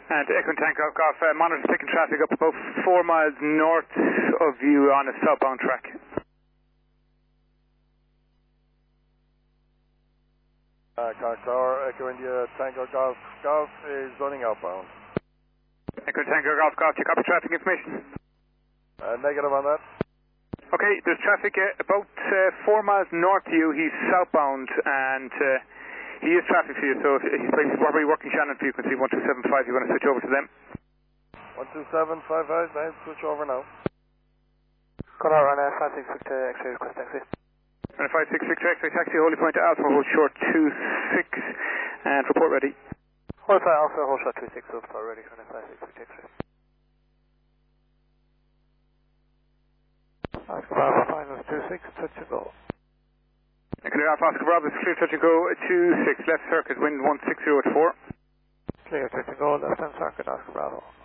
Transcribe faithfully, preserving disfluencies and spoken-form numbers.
And Echo Tango Golf, uh, monitor picking traffic up about four miles north of you on a southbound track. Uh, Car Tower, Echo India Tango Golf, Golf is running outbound. Echo Tango Golf, Golf, you copy traffic information? Uh, negative on that. Okay, there's traffic uh, about uh, four miles north of you. He's southbound and uh, he is traffic for you, so if he's probably working Shannon frequency one two seven five, you want to switch over to them? one two seven five five, nine, switch over now. Car Tower, runway five six six to X-ray, request taxi. Runway five six six to X-ray, taxi, Holy Point to Alpha, hold short two six, and report ready. Hold five Alpha, hold short two six, report ready, runway five six six to X-ray. Oscar Bravo, final two six, touch and go. Clear Alpha Oscar Bravo, clear touch and go two six, left circuit, wind one six zero at four. Clear touch and go, left hand circuit, Oscar Bravo.